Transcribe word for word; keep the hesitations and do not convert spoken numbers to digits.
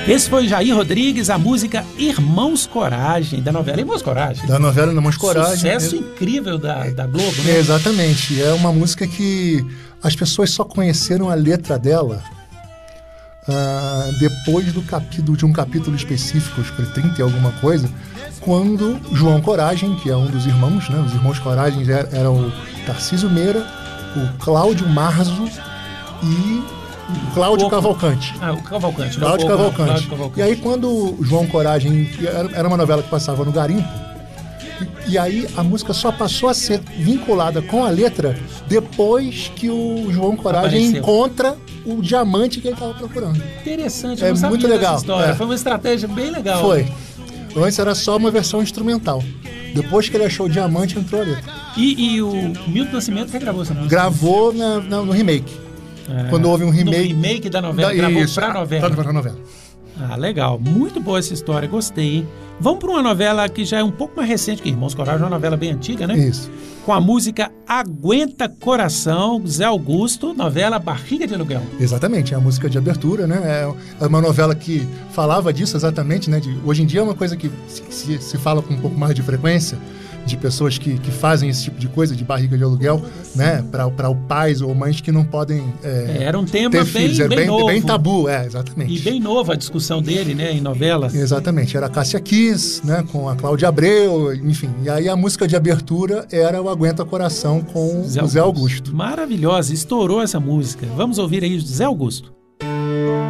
Esse foi Jair Rodrigues, a música Irmãos Coragem, da novela Irmãos Coragem. Da novela Irmãos Coragem. Sucesso é... incrível da, da Globo, né? É, exatamente. É uma música que as pessoas só conheceram a letra dela uh, depois do capítulo, de um capítulo específico, acho que trinta e alguma coisa, quando João Coragem, que é um dos irmãos, né? Os Irmãos Coragem eram o Tarcísio Meira, o Cláudio Marzo e... Cláudio Cavalcante. Ah, o Cavalcante. Cláudio não, Cavalcante. Cláudio Cavalcante. E aí, quando o João Coragem... Era uma novela que passava no Garimpo. E, e aí, a música só passou a ser vinculada com a letra depois que o João Coragem Apareceu. encontra o diamante que ele estava procurando. Interessante. Eu É não sabia muito dessa legal. história. É. Foi uma estratégia bem legal. Foi. Antes era só uma versão instrumental. Depois que ele achou o diamante, entrou a letra. E, e o Milton Nascimento regravou essa música? Gravou na, na, no remake. É. Quando houve um remake... No remake da novela, da, gravou isso, pra novela. Pra, pra novela. Ah, legal. Muito boa essa história, gostei, hein? Vamos para uma novela que já é um pouco mais recente que Irmãos Coragem, uma novela bem antiga, né? Isso. Com a música Aguenta Coração, Zé Augusto, novela Barriga de Aluguel. Exatamente, é a música de abertura, né? É uma novela que falava disso exatamente, né? De, hoje em dia é uma coisa que se, se, se fala com um pouco mais de frequência, de pessoas que, que fazem esse tipo de coisa, de barriga de aluguel, né? Para pais ou mães que não podem é, é, era um tema ter bem, filhos. Era bem, bem, novo. bem tabu, é, exatamente. E bem nova a discussão dele, né? Em novela. Exatamente, era a Cássia Kiss, né? Com a Cláudia Abreu, enfim. E aí a música de abertura era o Aguenta Coração com Zé o Zé Augusto. Maravilhosa, estourou essa música. Vamos ouvir aí o Zé Augusto.